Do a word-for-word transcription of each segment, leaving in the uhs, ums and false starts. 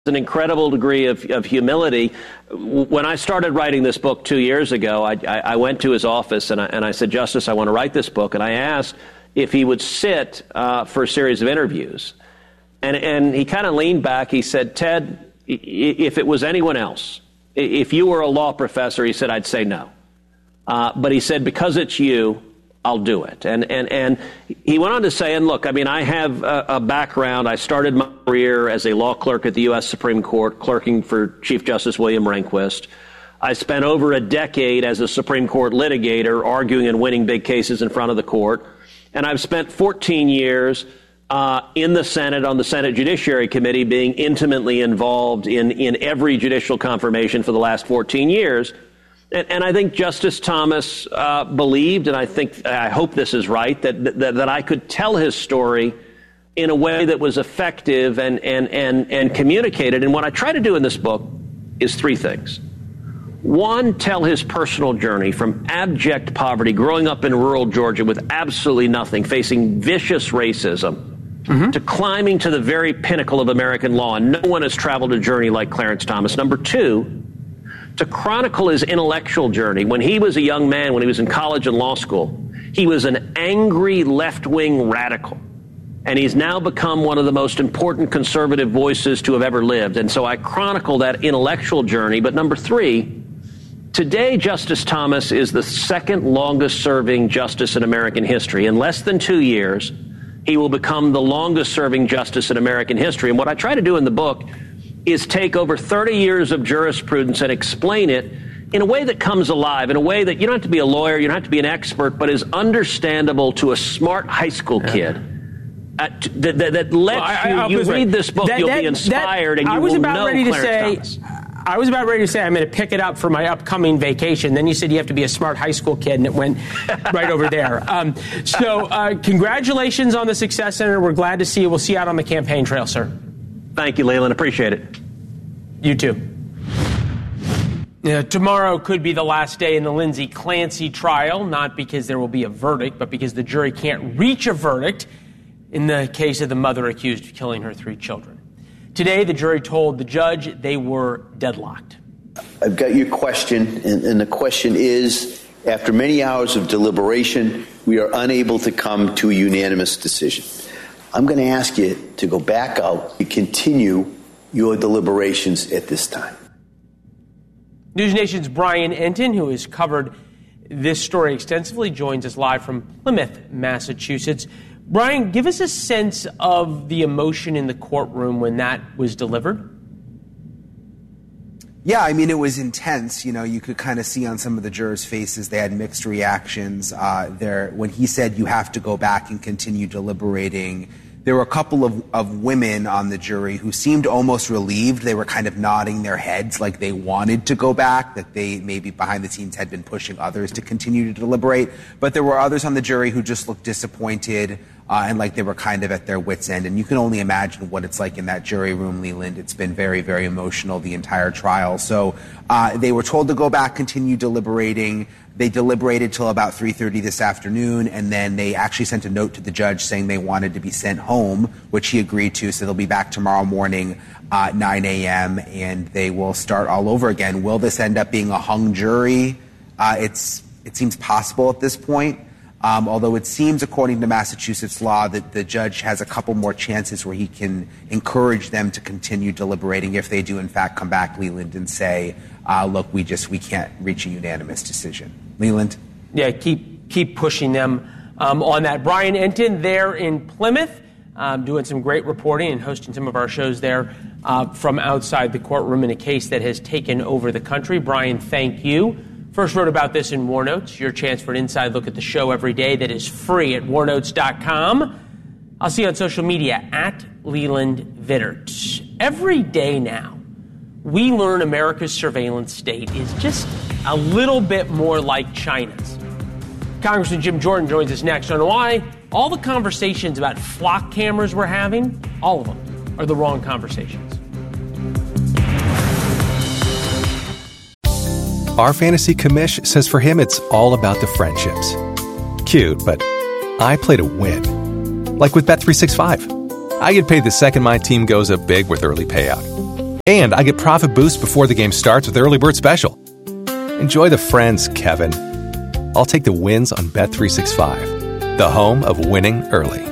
an incredible degree of, of humility. When I started writing this book two years ago, I, I, I went to his office and I, and I said, Justice, I want to write this book. And I asked if he would sit uh, for a series of interviews. And, and he kind of leaned back. He said, Ted, if it was anyone else, if you were a law professor, he said, I'd say no. Uh, but he said, because it's you, I'll do it. And and and he went on to say, and look, I mean, I have a, a background. I started my career as a law clerk at the U S Supreme Court, clerking for Chief Justice William Rehnquist. I spent over a decade as a Supreme Court litigator, arguing and winning big cases in front of the court. And I've spent fourteen years uh, in the Senate, on the Senate Judiciary Committee, being intimately involved in, in every judicial confirmation for the last fourteen years. And, and I think Justice Thomas uh, believed, and I think, I hope this is right, that, that that I could tell his story in a way that was effective and and and and communicated. And what I try to do in this book is three things. One, tell his personal journey from abject poverty, growing up in rural Georgia with absolutely nothing, facing vicious racism, mm-hmm. to climbing to the very pinnacle of American law. And no one has traveled a journey like Clarence Thomas. Number two, to chronicle his intellectual journey. When he was a young man, when he was in college and law school, he was an angry left-wing radical. And he's now become one of the most important conservative voices to have ever lived. And so I chronicle that intellectual journey. But number three, today Justice Thomas is the second longest-serving justice in American history. In less than two years, he will become the longest-serving justice in American history. And what I try to do in the book is take over thirty years of jurisprudence and explain it in a way that comes alive, in a way that you don't have to be a lawyer, you don't have to be an expert, but is understandable to a smart high school kid. Uh, t- that, that, that lets well, I, I, you, you read this book, that, you'll that, be inspired, that, and you I was will about know ready to Clarence say, Thomas. I was about ready to say I'm going to pick it up for my upcoming vacation. Then you said you have to be a smart high school kid, and it went right over there. Um, so uh, congratulations on the Success Center. We're glad to see you. We'll see you out on the campaign trail, sir. Thank you, Leland. Appreciate it. You too. Yeah, tomorrow could be the last day in the Lindsay Clancy trial, not because there will be a verdict, but because the jury can't reach a verdict in the case of the mother accused of killing her three children. Today, the jury told the judge they were deadlocked. I've got your question, and, and the question is, after many hours of deliberation, we are unable to come to a unanimous decision. I'm going to ask you to go back out and continue your deliberations at this time. News Nation's Brian Entin, who has covered this story extensively, joins us live from Plymouth, Massachusetts. Brian, give us a sense of the emotion in the courtroom when that was delivered. Yeah, I mean, it was intense. You know, you could kind of see on some of the jurors' faces, they had mixed reactions. Uh, there, when he said you have to go back and continue deliberating, there were a couple of, of women on the jury who seemed almost relieved. They were kind of nodding their heads like they wanted to go back, that they maybe behind the scenes had been pushing others to continue to deliberate. But there were others on the jury who just looked disappointed uh, and like they were kind of at their wits' end. And you can only imagine what it's like in that jury room, Leland. It's been very, very emotional the entire trial. So uh, they were told to go back, continue deliberating. They deliberated till about three thirty this afternoon, and then they actually sent a note to the judge saying they wanted to be sent home, which he agreed to, so they'll be back tomorrow morning at nine a.m., and they will start all over again. Will this end up being a hung jury? Uh, it's it seems possible at this point, um, although it seems, according to Massachusetts law, that the judge has a couple more chances where he can encourage them to continue deliberating if they do, in fact, come back, Leland, and say, uh, look, we just we can't reach a unanimous decision. Leland? Yeah, keep keep pushing them um, on that. Brian Entin there in Plymouth, um, doing some great reporting and hosting some of our shows there uh, from outside the courtroom in a case that has taken over the country. Brian, thank you. First wrote about this in War Notes, your chance for an inside look at the show every day that is free at war notes dot com. I'll see you on social media, at Leland Vittert. Every day now, we learn America's surveillance state is just a little bit more like China's. Congressman Jim Jordan joins us next on why all the conversations about flock cameras we're having, all of them, are the wrong conversations. Our fantasy commish says for him it's all about the friendships. Cute, but I play to win. Like with Bet three sixty-five. I get paid the second my team goes up big with early payout. And I get profit boost before the game starts with Early Bird Special. Enjoy the friends, Kevin. I'll take the wins on Bet three sixty-five, the home of winning early.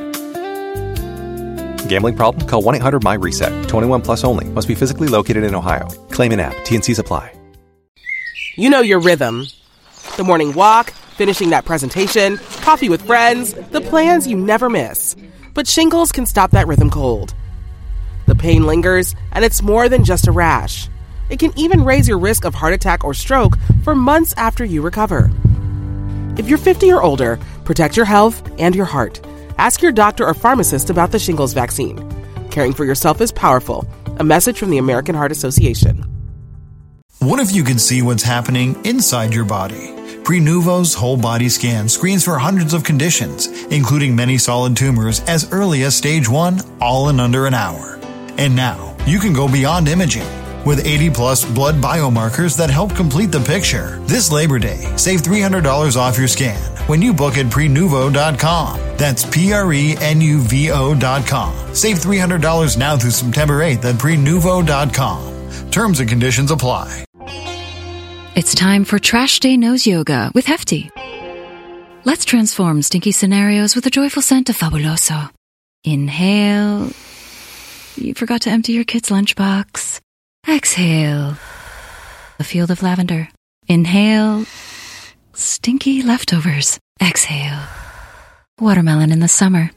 Gambling problem? Call one eight hundred M Y reset. twenty-one plus only. Must be physically located in Ohio. Claim in app. T N Cs apply. You know your rhythm. The morning walk, finishing that presentation, coffee with friends, the plans you never miss. But shingles can stop that rhythm cold. The pain lingers, and it's more than just a rash. It can even raise your risk of heart attack or stroke for months after you recover. If you're fifty or older, protect your health and your heart. Ask your doctor or pharmacist about the shingles vaccine. Caring for yourself is powerful. A message from the American Heart Association. What if you could see what's happening inside your body? Prenuvo's whole body scan screens for hundreds of conditions, including many solid tumors as early as stage one, all in under an hour. And now, you can go beyond imaging. With eighty plus blood biomarkers that help complete the picture. This Labor Day, save three hundred dollars off your scan when you book at prenuvo dot com. That's P R E N U V O dot com. Save three hundred dollars now through September eighth at prenuvo dot com. Terms and conditions apply. It's time for Trash Day Nose Yoga with Hefty. Let's transform stinky scenarios with a joyful scent of Fabuloso. Inhale. You forgot to empty your kid's lunchbox. Exhale. A field of lavender. Inhale. Stinky leftovers. Exhale. Watermelon in the summer.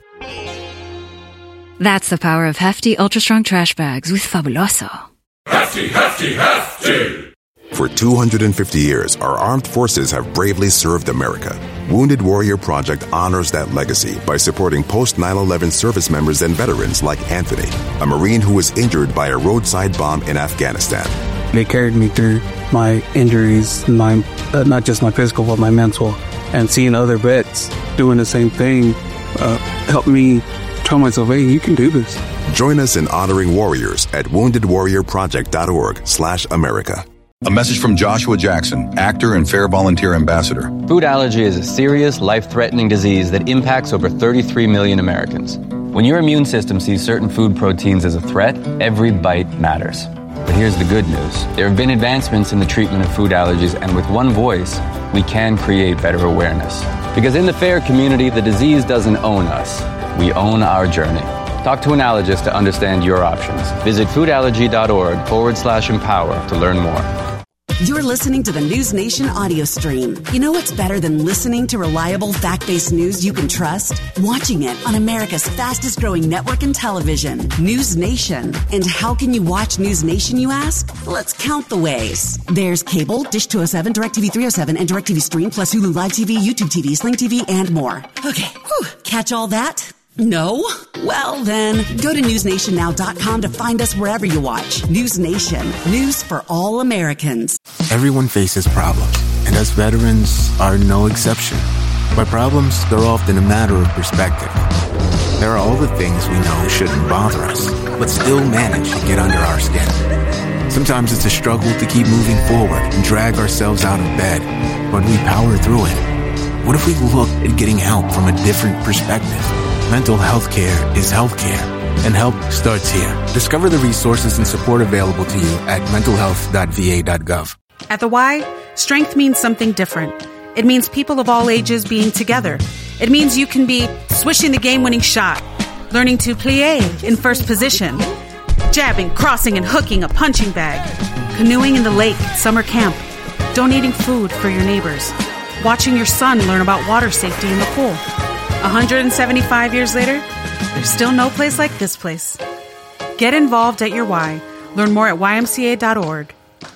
That's the power of Hefty Ultra Strong Trash Bags with Fabuloso. Hefty, Hefty, Hefty! For two hundred fifty years, our armed forces have bravely served America. Wounded Warrior Project honors that legacy by supporting post nine eleven service members and veterans like Anthony, a Marine who was injured by a roadside bomb in Afghanistan. They carried me through my injuries, my uh, not just my physical, but my mental. And seeing other vets doing the same thing uh, helped me tell myself, hey, you can do this. Join us in honoring warriors at wounded warrior project dot org slash America. A message from Joshua Jackson, actor and Fair Volunteer Ambassador. Food allergy is a serious, life-threatening disease that impacts over thirty-three million Americans. When your immune system sees certain food proteins as a threat, every bite matters. But here's the good news. There have been advancements in the treatment of food allergies, and with one voice, we can create better awareness. Because in the FAIR community, the disease doesn't own us. We own our journey. Talk to an allergist to understand your options. Visit foodallergy.org forward slash empower to learn more. You're listening to the News Nation audio stream. You know what's better than listening to reliable, fact-based news you can trust? Watching it on America's fastest-growing network in television, News Nation. And how can you watch News Nation, you ask? Let's count the ways. There's cable, Dish two oh seven, DirecTV three oh seven, and DirecTV Stream, plus Hulu Live T V, YouTube T V, Sling T V, and more. Okay, whew. Catch all that? No? Well then, go to news nation now dot com to find us wherever you watch. News Nation. News for all Americans. Everyone faces problems, and us veterans are no exception. But problems, they're often a matter of perspective. There are all the things we know shouldn't bother us, but still manage to get under our skin. Sometimes it's a struggle to keep moving forward and drag ourselves out of bed, but we power through it. What if we look at getting help from a different perspective? Mental health care is health care, and help starts here. Discover the resources and support available to you at mental health dot v a dot gov. At the Y, strength means something different. It means people of all ages being together. It means you can be swishing the game-winning shot, learning to plie in first position, jabbing, crossing, and hooking a punching bag, canoeing in the lake at summer camp, donating food for your neighbors, watching your son learn about water safety in the pool. one hundred seventy-five years later, there's still no place like this place. Get involved at your Y. Learn more at y m c a dot org.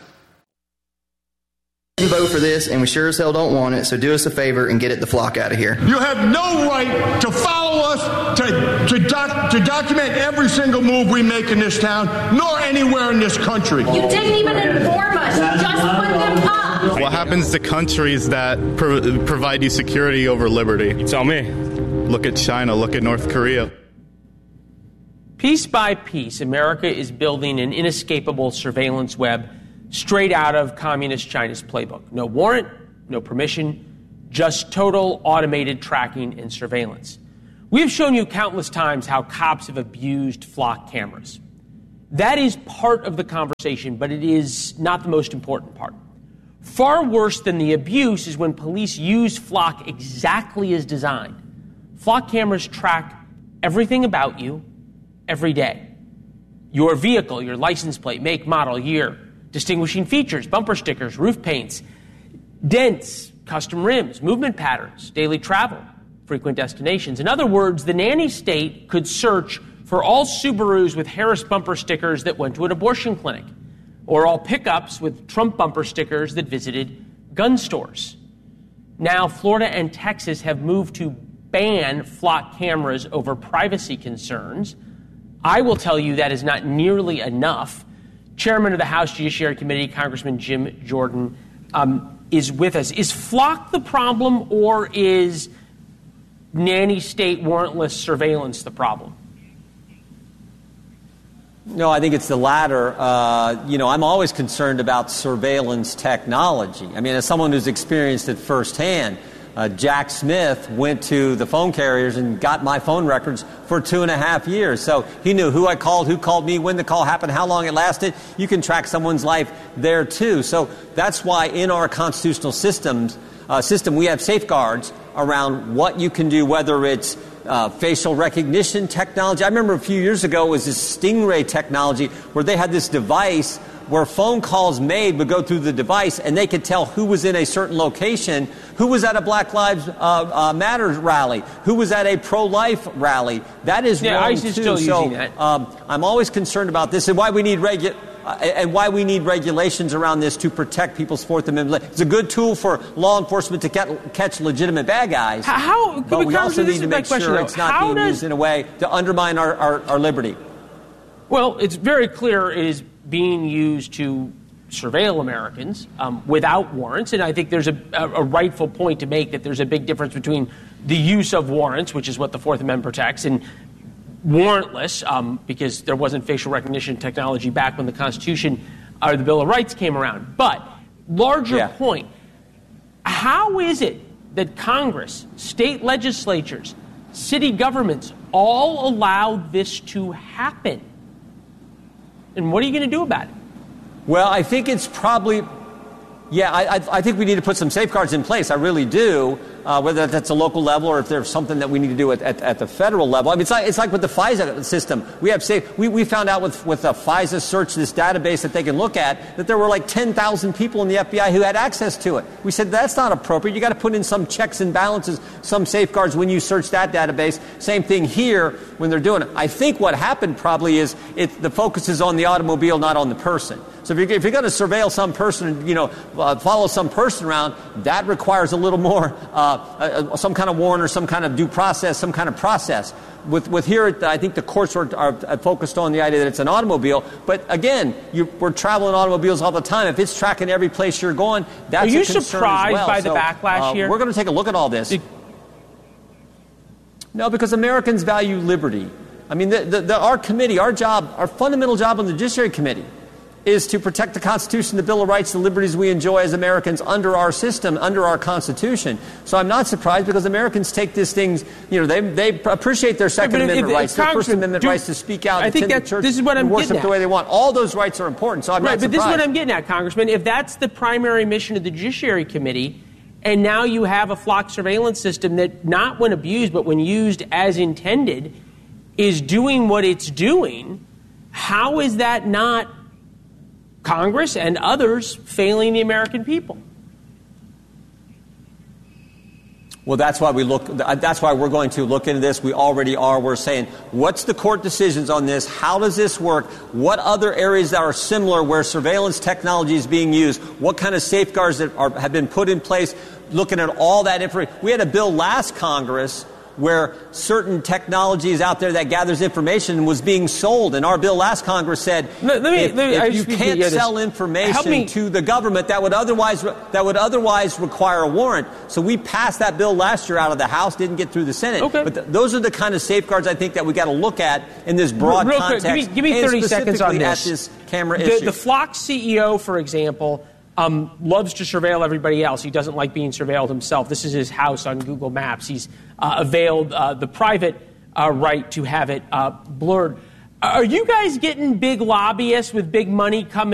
You vote for this, and we sure as hell don't want it, so do us a favor and get it the flock out of here. You have no right to follow us, to, to, doc, to document every single move we make in this town, nor anywhere in this country. You didn't even inform us. You just put them up. What happens to countries that pro- provide you security over liberty? You tell me. Look at China. Look at North Korea. Piece by piece, America is building an inescapable surveillance web straight out of Communist China's playbook. No warrant, no permission, just total automated tracking and surveillance. We've shown you countless times how cops have abused flock cameras. That is part of the conversation, but it is not the most important part. Far worse than the abuse is when police use Flock exactly as designed. Flock cameras track everything about you every day. Your vehicle, your license plate, make, model, year, distinguishing features, bumper stickers, roof paints, dents, custom rims, movement patterns, daily travel, frequent destinations. In other words, the nanny state could search for all Subarus with Harris bumper stickers that went to an abortion clinic, or all pickups with Trump bumper stickers that visited gun stores. Now, Florida and Texas have moved to ban Flock cameras over privacy concerns. I will tell you that is not nearly enough. Chairman of the House Judiciary Committee, Congressman Jim Jordan, um, is with us. Is Flock the problem, or is nanny state warrantless surveillance the problem? No, I think it's the latter. Uh, you know, I'm always concerned about surveillance technology. I mean, as someone who's experienced it firsthand, uh, Jack Smith went to the phone carriers and got my phone records for two and a half years. So he knew who I called, who called me, when the call happened, how long it lasted. You can track someone's life there, too. So that's why in our constitutional systems, uh, system, we have safeguards around what you can do, whether it's Uh, facial recognition technology. I remember a few years ago it was this Stingray technology where they had this device where phone calls made would go through the device and they could tell who was in a certain location, who was at a Black Lives uh, uh, Matter rally, who was at a pro-life rally. That is yeah, wrong, ICE is too. still so using that. Um, I'm always concerned about this and why we need regu- uh, and why we need regulations around this to protect people's Fourth Amendment. It's a good tool for law enforcement to get, catch legitimate bad guys. How, how but we also need to make question, sure though. it's not how being does, used in a way to undermine our, our, our liberty. Well, it's very clear it is being used to surveil Americans um, without warrants, and I think there's a, a, a rightful point to make that there's a big difference between the use of warrants, which is what the Fourth Amendment protects, and warrantless, um, because there wasn't facial recognition technology back when the Constitution or the Bill of Rights came around. But larger yeah. point, how is it that Congress, state legislatures, city governments all allowed this to happen? And what are you going to do about it? Well, I think it's probably, yeah, I, I, I think we need to put some safeguards in place. I really do, uh, whether that's a local level or if there's something that we need to do at, at, at the federal level. I mean, it's like, it's like with the FISA system. We have safe, we, we found out with, with the FISA search, this database that they can look at, that there were like ten thousand people in the F B I who had access to it. We said that's not appropriate. You got to put in some checks and balances, some safeguards when you search that database. Same thing here when they're doing it. I think what happened probably is it, the focus is on the automobile, not on the person. So if you're, if you're going to surveil some person, you know, uh, follow some person around, that requires a little more, uh, uh, some kind of warrant or some kind of due process, some kind of process. With, with here, I think the courts are, are focused on the idea that it's an automobile. But again, you, we're traveling automobiles all the time. If it's tracking every place you're going, that's Are you a concern surprised as well. by the so, backlash uh, here? We're going to take a look at all this. It, no, because Americans value liberty. I mean, the, the, the, our committee, our job, our fundamental job on the Judiciary Committee is to protect the Constitution, the Bill of Rights, the liberties we enjoy as Americans under our system, under our Constitution. So I'm not surprised because Americans take these things, you know, they they appreciate their Second yeah, Amendment if, if, rights, their First Amendment do, rights to speak out, I think attend that, the church, this is what I'm and worship getting at. the way they want. All those rights are important, so I'm right, not but surprised. this is what I'm getting at, Congressman. If that's the primary mission of the Judiciary Committee, and now you have a Flock surveillance system that, not when abused, but when used as intended, is doing what it's doing, how is that not Congress and others failing the American people? Well, that's why we look. That's why we're going to look into this. We already are. We're saying, what's the court decisions on this? How does this work? What other areas that are similar where surveillance technology is being used? What kind of safeguards that are, have been put in place? Looking at all that information. We had a bill last Congress where certain technologies out there that gathers information was being sold. And our bill last Congress said, let, let me, if, let me, if you can't yeah, sell this, information to the government, that would otherwise that would otherwise require a warrant. So we passed that bill last year out of the House, didn't get through the Senate. Okay. But th- those are the kind of safeguards I think that we got to look at in this broad Real context. Quick, give me, give me thirty seconds on this. At this camera the, issue. The Flock C E O, for example, Um, loves to surveil everybody else. He doesn't like being surveilled himself. This is his house on Google Maps. He's uh, availed uh, the private uh, right to have it uh, blurred. Are you guys getting big lobbyists with big money coming